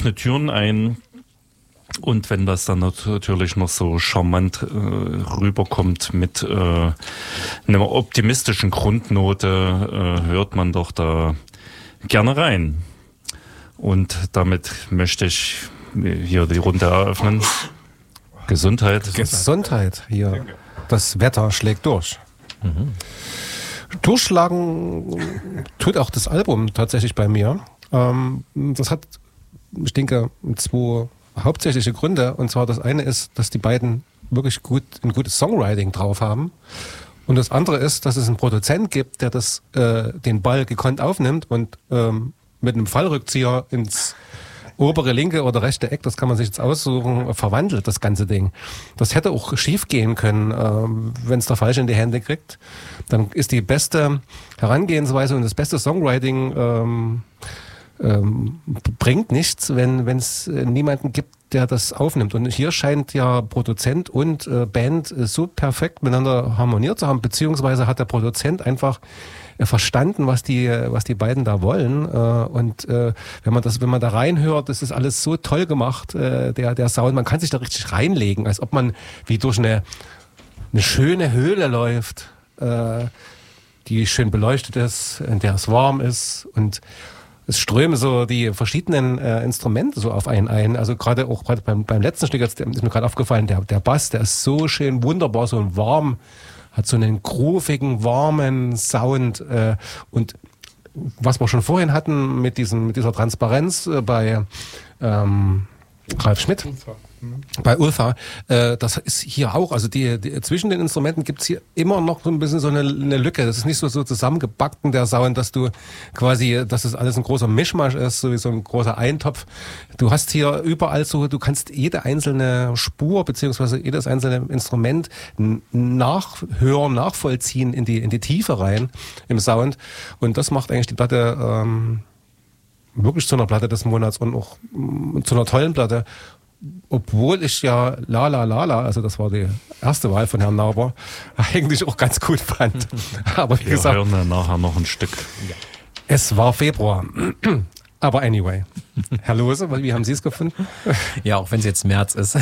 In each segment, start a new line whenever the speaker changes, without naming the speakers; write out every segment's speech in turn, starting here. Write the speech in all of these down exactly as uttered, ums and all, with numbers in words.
offene Türen ein. Und wenn das dann natürlich noch so charmant äh, rüberkommt mit äh, einer optimistischen Grundnote, äh, hört man doch da gerne rein. Und damit möchte ich hier die Runde eröffnen. Gesundheit.
Gesundheit hier. Das Wetter schlägt durch. Mhm. Durchschlagen tut auch das Album tatsächlich bei mir. Ähm, das hat, ich denke, zwei hauptsächliche Gründe. Und zwar das eine ist, dass die beiden wirklich gut ein gutes Songwriting drauf haben. Und das andere ist, dass es einen Produzent gibt, der das äh, den Ball gekonnt aufnimmt und ähm, mit einem Fallrückzieher ins obere linke oder rechte Eck, das kann man sich jetzt aussuchen, verwandelt das ganze Ding. Das hätte auch schief gehen können, ähm, wenn es der Falsche in die Hände kriegt. Dann ist die beste Herangehensweise und das beste Songwriting ähm, ähm, bringt nichts, wenn es niemanden gibt, der das aufnimmt. Und hier scheint ja Produzent und äh, Band äh, so perfekt miteinander harmoniert zu haben, beziehungsweise hat der Produzent einfach äh, verstanden, was die was die beiden da wollen. Äh, und äh, wenn man das, wenn man da reinhört, das ist alles so toll gemacht, äh, der der Sound. Man kann sich da richtig reinlegen, als ob man wie durch eine eine schöne Höhle läuft, äh, die schön beleuchtet ist, in der es warm ist und es strömen so die verschiedenen äh, Instrumente so auf einen ein. Also gerade auch gerade beim, beim letzten Stück jetzt, ist mir gerade aufgefallen, der, der Bass, der ist so schön wunderbar, so ein warm, hat so einen groovigen, warmen Sound. Äh, und was wir schon vorhin hatten mit diesem mit dieser Transparenz äh, bei ähm, Ralf Schmidt. Bei Ulfa, äh, das ist hier auch, also die, die zwischen den Instrumenten gibt's hier immer noch so ein bisschen so eine, eine Lücke. Das ist nicht so, so zusammengebacken, der Sound, dass du quasi, dass es alles ein großer Mischmasch ist, so wie so ein großer Eintopf. Du hast hier überall so, du kannst jede einzelne Spur beziehungsweise jedes einzelne Instrument nachhören, nachvollziehen in die in die Tiefe rein im Sound. Und das macht eigentlich die Platte ähm, wirklich zu einer Platte des Monats und auch ähm, zu einer tollen Platte. Obwohl ich ja La La La La, also das war die erste Wahl von Herrn Nauber, eigentlich auch ganz gut fand. Aber wie
Wir
gesagt,
hören dann nachher noch ein Stück.
Ja. Es war Februar. Aber anyway. Herr Lose, wie haben Sie es gefunden?
Ja, auch wenn es jetzt März ist,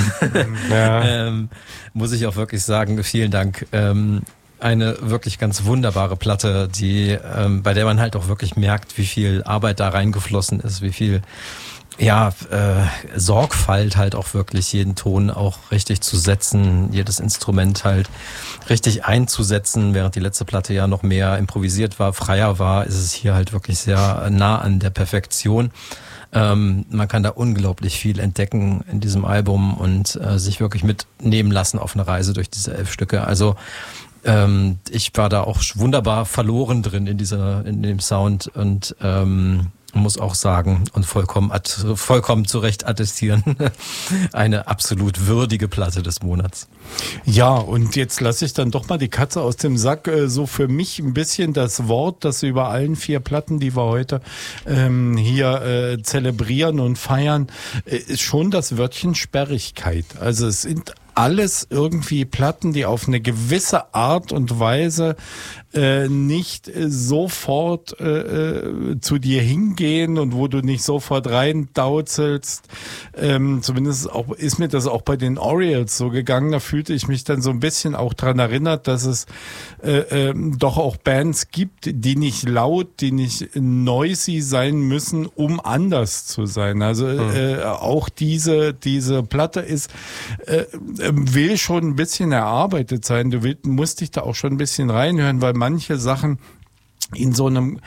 ja. ähm, muss ich auch wirklich sagen, vielen Dank. Ähm, eine wirklich ganz wunderbare Platte, die ähm, bei der man halt auch wirklich merkt, wie viel Arbeit da reingeflossen ist, wie viel ja, äh, Sorgfalt halt auch wirklich jeden Ton auch richtig zu setzen, jedes Instrument halt richtig einzusetzen, während die letzte Platte ja noch mehr improvisiert war, freier war, ist es hier halt wirklich sehr nah an der Perfektion. Ähm, man kann da unglaublich viel entdecken in diesem Album und äh, sich wirklich mitnehmen lassen auf eine Reise durch diese elf Stücke. Also ähm, ich war da auch wunderbar verloren drin in dieser, in dem Sound und ähm, muss auch sagen und vollkommen vollkommen zu Recht attestieren, eine absolut würdige Platte des Monats.
Ja, und jetzt lasse ich dann doch mal die Katze aus dem Sack. So für mich ein bisschen das Wort, das über allen vier Platten, die wir heute ähm, hier äh, zelebrieren und feiern, äh, ist schon das Wörtchen Sperrigkeit. Also es sind alles irgendwie Platten, die auf eine gewisse Art und Weise äh, nicht äh, sofort äh, zu dir hingehen und wo du nicht sofort reindauzelst. Ähm, zumindest auch, ist mir das auch bei den Orioles so gegangen. Da fühlte ich mich dann so ein bisschen auch dran erinnert, dass es äh, äh, doch auch Bands gibt, die nicht laut, die nicht noisy sein müssen, um anders zu sein. Also mhm. äh, auch diese diese Platte ist äh, will schon ein bisschen erarbeitet sein. Du willst, musst dich da auch schon ein bisschen reinhören, weil manche Sachen in so einem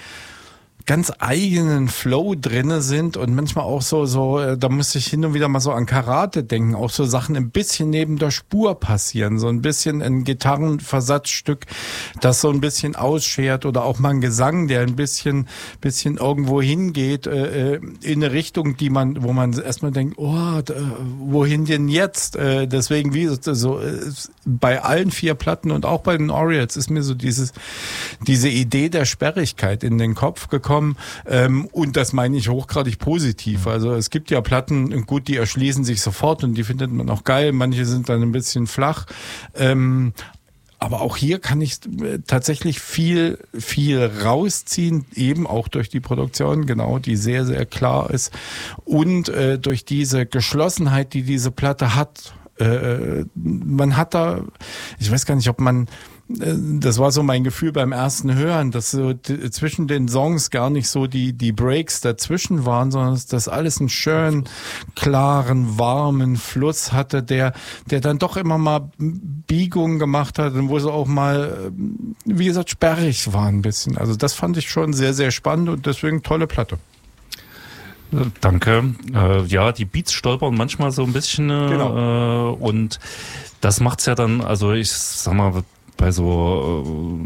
ganz eigenen Flow drinne sind und manchmal auch so, so, da muss ich hin und wieder mal so an Karate denken, auch so Sachen ein bisschen neben der Spur passieren, so ein bisschen ein Gitarrenversatzstück, das so ein bisschen ausschert oder auch mal ein Gesang, der ein bisschen, bisschen irgendwo hingeht, äh, in eine Richtung, die man, wo man erstmal denkt, oh, da, wohin denn jetzt? Äh, deswegen, wie so, äh, bei allen vier Platten und auch bei den Orioles ist mir so dieses, diese Idee der Sperrigkeit in den Kopf gekommen. Ähm, und das meine ich hochgradig positiv. Also es gibt ja Platten, gut, die erschließen sich sofort und die findet man auch geil. Manche sind dann ein bisschen flach. Ähm, aber auch hier kann ich tatsächlich viel, viel rausziehen, eben auch durch die Produktion, genau, die sehr, sehr klar ist und äh, durch diese Geschlossenheit, die diese Platte hat. Äh, man hat da, ich weiß gar nicht, ob man, äh, das war so mein Gefühl beim ersten Hören, dass so d- zwischen den Songs gar nicht so die die Breaks dazwischen waren, sondern dass das alles einen schönen, klaren, warmen Fluss hatte, der der dann doch immer mal Biegungen gemacht hat und wo so auch mal, wie gesagt, sperrig war ein bisschen. Also das fand ich schon sehr, sehr spannend und deswegen tolle Platte.
Danke. Äh, ja, die Beats stolpern manchmal so ein bisschen äh,
Genau.
äh, und das macht's ja dann, also ich sag mal, bei so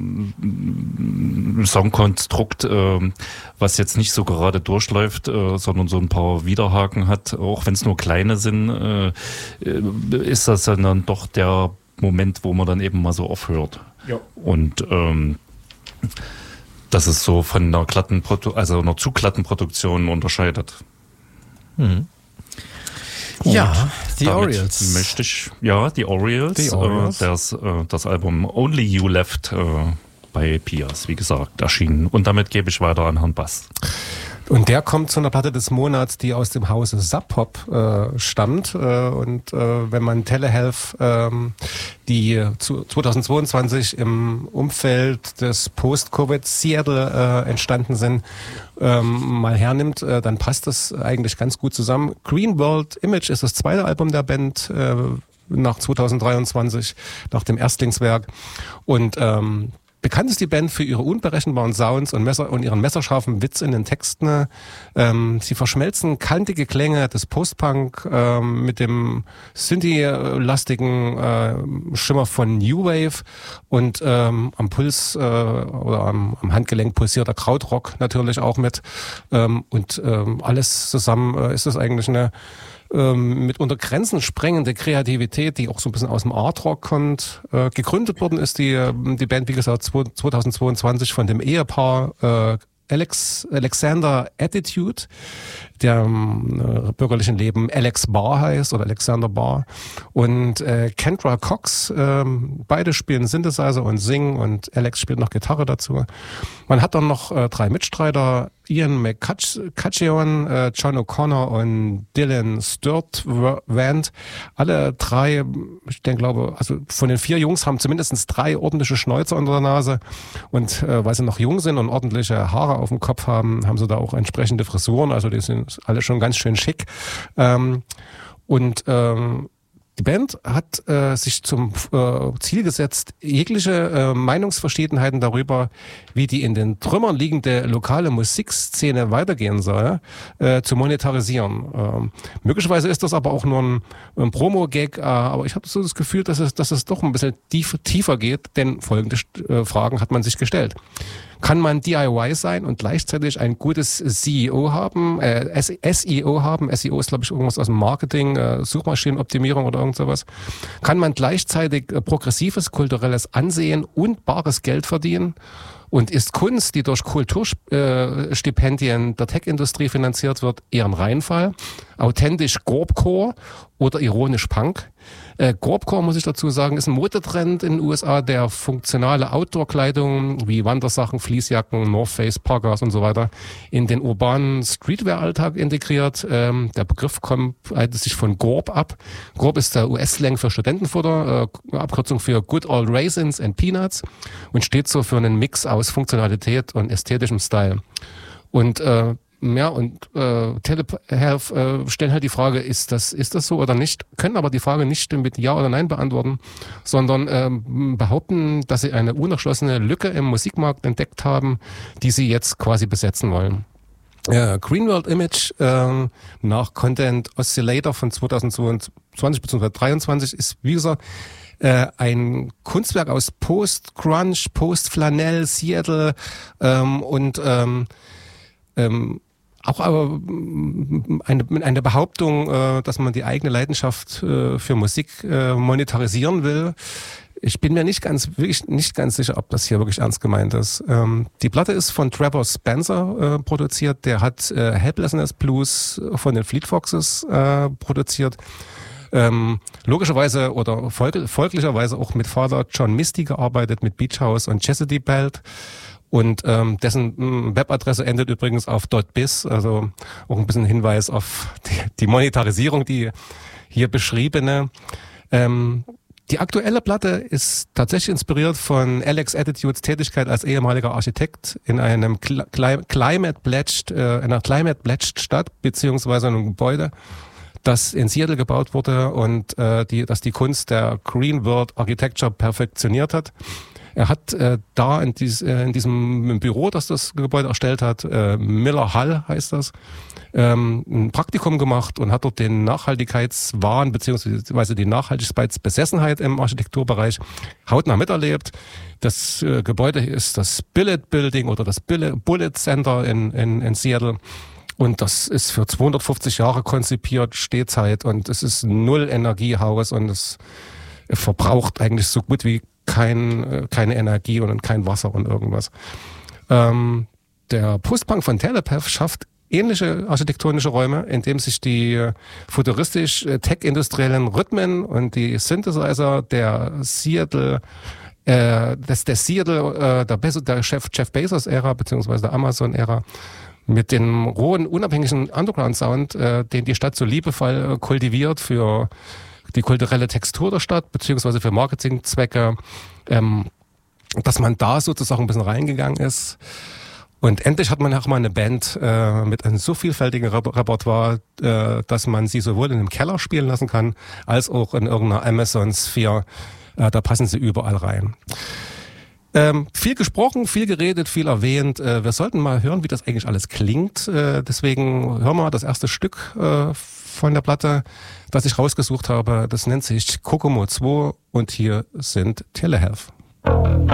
äh, Songkonstrukt, äh, was jetzt nicht so gerade durchläuft, äh, sondern so ein paar Widerhaken hat, auch wenn es nur kleine sind, äh, ist das dann doch der Moment, wo man dann eben mal so aufhört.
Ja.
Und ähm, das ist so von einer glatten, Produ- also einer zu glatten Produktion unterscheidet.
Mhm. Ja, die
Damit
Orioles.
Möchte ich, ja, die Orioles.
Die Orioles.
Äh, das, äh, das Album Only You Left äh, bei Pias, wie gesagt, erschienen. Und damit gebe ich weiter an Herrn Bass.
Und der kommt zu einer Platte des Monats, die aus dem Hause Sub Pop äh, stammt. Äh, und äh, wenn man Telehealth, ähm, die zu zweitausendzweiundzwanzig im Umfeld des Post-Covid Seattle äh, entstanden sind, ähm, mal hernimmt, äh, dann passt das eigentlich ganz gut zusammen. Green World Image ist das zweite Album der Band äh, nach zweitausenddreiundzwanzig, nach dem Erstlingswerk. Und ähm, bekannt ist die Band für ihre unberechenbaren Sounds und, Messer und ihren messerscharfen Witz in den Texten. Ähm, sie verschmelzen kantige Klänge des Post-Punk ähm, mit dem Synthie-lastigen äh, Schimmer von New Wave und ähm, am Puls äh, oder am, am Handgelenk pulsiert der Krautrock natürlich auch mit. Ähm, und ähm, alles zusammen äh, ist das eigentlich eine Ähm, mit unter Grenzen sprengende Kreativität, die auch so ein bisschen aus dem Art-Rock kommt. Äh, gegründet worden ist die, die Band, wie gesagt, zweitausendzweiundzwanzig von dem Ehepaar äh, Alex, Alexander Attitude, der im äh, bürgerlichen Leben Alex Barr heißt oder Alexander Barr, und äh, Kendra Cox. Äh, beide spielen Synthesizer und singen und Alex spielt noch Gitarre dazu. Man hat dann noch äh, drei Mitstreiter, Ian McCutcheon, äh, John O'Connor und Dylan Sturtevant. Alle drei, ich denke, glaube, also von den vier Jungs haben zumindest drei ordentliche Schnäuzer unter der Nase. Und äh, weil sie noch jung sind und ordentliche Haare auf dem Kopf haben, haben sie da auch entsprechende Frisuren. Also die sind alle schon ganz schön schick. Ähm, und ähm, die Band hat äh, sich zum äh, Ziel gesetzt, jegliche äh, Meinungsverschiedenheiten darüber, wie die in den Trümmern liegende lokale Musikszene weitergehen soll, äh, zu monetarisieren. Ähm, möglicherweise ist das aber auch nur ein, ein Promo-Gag, äh, aber ich habe so das Gefühl, dass es, dass es doch ein bisschen tief, tiefer geht, denn folgende äh, Fragen hat man sich gestellt. Kann man D I Y sein und gleichzeitig ein gutes C E O haben, äh, S E O haben? S E O ist, glaube ich, irgendwas aus dem Marketing, äh, Suchmaschinenoptimierung oder irgend sowas. Kann man gleichzeitig äh, progressives, kulturelles Ansehen und bares Geld verdienen? Und ist Kunst, die durch Kulturstipendien der Tech-Industrie finanziert wird, eher ein Reinfall? Authentisch Gorpcore oder ironisch Punk? Äh, Gorpcore, muss ich dazu sagen, ist ein Modetrend in den U S A, der funktionale Outdoor-Kleidung wie Wandersachen, Fließjacken, North Face, Parkas und so weiter in den urbanen Streetwear-Alltag integriert. Ähm, der Begriff kommt leitet sich von Gorp ab. Gorp ist der U S-Slang für Studentenfutter, äh, Abkürzung für Good Old Raisins and Peanuts, und steht so für einen Mix aus Funktionalität und ästhetischem Style. Und äh, ja, und äh, Telehealth äh, stellen halt die Frage, ist das ist das so oder nicht, können aber die Frage nicht mit Ja oder Nein beantworten, sondern ähm, behaupten, dass sie eine unerschlossene Lücke im Musikmarkt entdeckt haben, die sie jetzt quasi besetzen wollen. Äh, Green World Image äh, nach Content Oscillator von zweitausendzweiundzwanzig bzw. dreiundzwanzig ist, wie gesagt, äh, ein Kunstwerk aus Post-Grunge, Post-Flanell, Seattle ähm, und ähm, ähm, auch aber eine, eine Behauptung, äh, dass man die eigene Leidenschaft äh, für Musik äh, monetarisieren will. Ich bin mir nicht ganz, wirklich nicht ganz sicher, ob das hier wirklich ernst gemeint ist. Ähm, die Platte ist von Trevor Spencer äh, produziert. Der hat äh, Helplessness Blues von den Fleet Foxes äh, produziert. Ähm, logischerweise oder folg- folglicherweise auch mit Vater John Misty gearbeitet, mit Beach House und Chastity Belt. Und ähm, dessen mh, Webadresse endet übrigens auf .biz, also auch ein bisschen Hinweis auf die, die Monetarisierung, die hier beschriebene. Ähm, Die aktuelle Platte ist tatsächlich inspiriert von Alex Attitudes Tätigkeit als ehemaliger Architekt in einem Cl- Cli- Climate Pledged, äh, einer Climate Pledged Stadt beziehungsweise einem Gebäude, das in Seattle gebaut wurde und äh, die, das die Kunst der Green World Architecture perfektioniert hat. Er hat äh, da in, dies, äh, in diesem Büro, das das Gebäude erstellt hat, äh, Miller Hall heißt das, ähm, ein Praktikum gemacht und hat dort den Nachhaltigkeitswahn beziehungsweise die Nachhaltigkeitsbesessenheit im Architekturbereich hautnah miterlebt. Das äh, Gebäude ist das Billet Building oder das Bullet Center in, in, in Seattle. Und das ist für zweihundertfünfzig Jahre konzipiert, Stehzeit, und es ist ein Null-Energiehaus und es verbraucht eigentlich so gut wie kein, keine Energie und kein Wasser und irgendwas. Ähm, der Postpunk von Telepath schafft ähnliche architektonische Räume, in dem sich die futuristisch tech-industriellen Rhythmen und die Synthesizer der Seattle äh, des, der Seattle, äh, der, Be- der Chef Jeff Bezos-Ära beziehungsweise der Amazon-Ära mit dem rohen, unabhängigen Underground-Sound, äh, den die Stadt so liebevoll äh, kultiviert für die kulturelle Textur der Stadt, beziehungsweise für Marketingzwecke, ähm, dass man da sozusagen ein bisschen reingegangen ist. Und endlich hat man auch mal eine Band äh, mit einem so vielfältigen Re- Repertoire, äh, dass man sie sowohl in einem Keller spielen lassen kann, als auch in irgendeiner Amazon-Sphäre. Äh, da passen sie überall rein. Ähm, viel gesprochen, viel geredet, viel erwähnt. Äh, wir sollten mal hören, wie das eigentlich alles klingt. Äh, deswegen hören wir mal das erste Stück äh, von der Platte, das ich rausgesucht habe. Das nennt sich Kokomo zwei und hier sind Telehealth.